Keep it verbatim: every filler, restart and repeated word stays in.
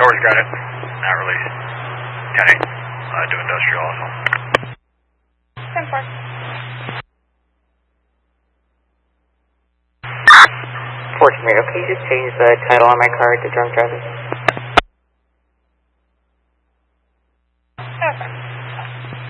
Tower's got it. Not released. ten eight. Uh, do industrial also. ten four. Fortune Radio, can you just change the title on my card to drunk driving?